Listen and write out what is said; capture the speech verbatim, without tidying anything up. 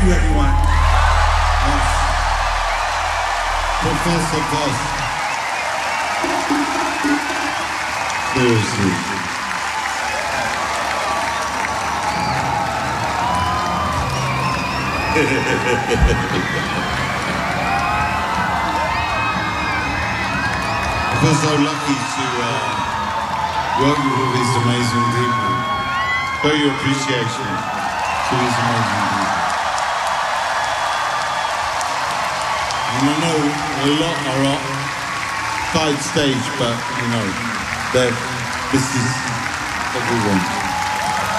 you, everyone. Yes. Professor Voss. Seriously. I feel so lucky to uh, work with all these amazing people. Show your appreciation to these amazing people. And I know a lot are up side stage, but you know, that this is what we want.